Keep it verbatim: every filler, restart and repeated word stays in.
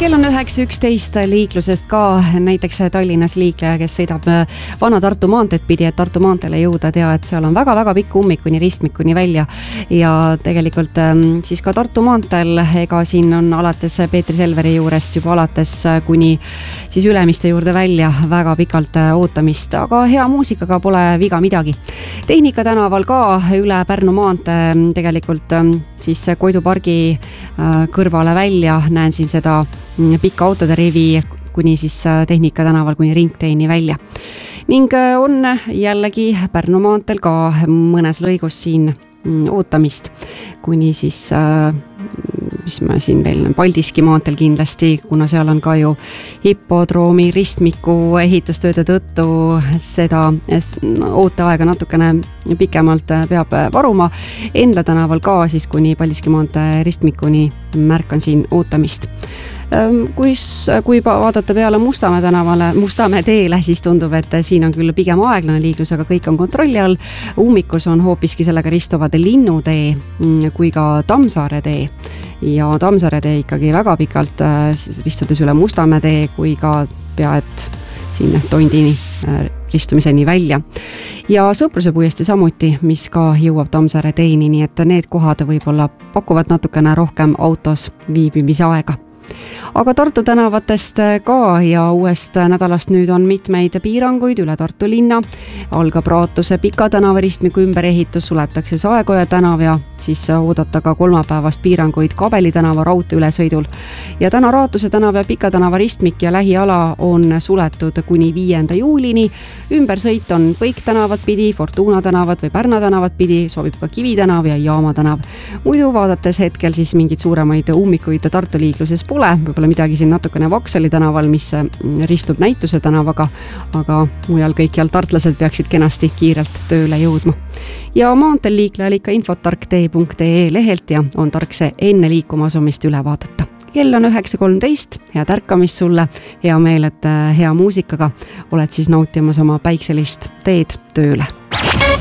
kell on üheksa üksteist liiklusest ka näiteks Tallinnas liikleja, kes sõidab vana Tartu maanteed pidi, et Tartu maanteele jõuda, tea, et seal on väga-väga pikk ummik kuni ristmikuni välja ja tegelikult siis ka Tartu maanteel, ega siin on alates Peetri Selveri juurest juba alates kuni siis Ülemiste juurde välja väga pikalt ootamist, aga hea muusikaga pole viga midagi. Tehnika tänaval ka üle Pärnu maantee tegelikult siis Koidu pargi kõrvale välja, näen siin seda pikka autode rivi kuni siis Tehnika tänaval kuni Ringteeni välja. Ning on jällegi Pärnu maanteel ka mõnes lõigus siin ootamist kuni siis, mis ma siin veel, Paldiski maanteel kindlasti, kuna seal on ka ju hipodroomi ristmiku ehitustööde tõttu seda ooteaega natukene pikemalt peab varuma. Endla tänaval ka siis kuni Paldiski maantee ristmikuni märkan siin ootamist. Kui, kui vaadata peale Mustamäe tänavale, Mustamäe teele, siis tundub, et siin on küll pigem aeglane liiklus, aga kõik on kontrolli all. Ummikus on hoopiski sellega ristuvad Linnutee kui ka Tammsaare tee. Ja Tammsaare tee ikkagi väga pikalt ristudes üle Mustamäe tee kui ka pea, et siin Tondini ristumiseni välja. Ja Sõpruse puiestee samuti, mis ka jõuab Tammsaare teeni, nii et need kohad võib-olla pakuvad natukene rohkem autos viibimise aega. Aga Tartu tänavatest ka ja uuest nädalast nüüd on mitmeid piiranguid üle Tartu linna. Algab Raatuse Pika tänava ristmiku ümberehitus, suletakse Saekoja tänav ja siis oodata ka kolmapäevast piiranguid Kabeli tänava raudtee ülesõidul. Ja täna Raatuse tänav ja Pika tänava ristmik ja lähiala on suletud kuni viienda juulini. Ümbersõit on Põik tänavat pidi, Fortuna tänavat või Pärna tänavat pidi, sobib ka Kivi tänav ja Jaama tänav. Muidu vaadates hetkel siis mingid suuremaid ummikuid Tartu liikluses pole, võib-olla midagi siin natukene Vaksali tänaval, mis ristub Näituse tänavaga, aga mujal kõikjal tartlased peaksid kenasti kiirelt tööle jõudma. Ja maanteel liiklejal ikka infotark tee punkt ee lehelt ja on tark see enne liikuma asumist üle vaadata. Kell on üheksa kolmteist, head ärkamist sulle, hea meel, et hea muusikaga oled siis nautimas oma päikselist teed tööle.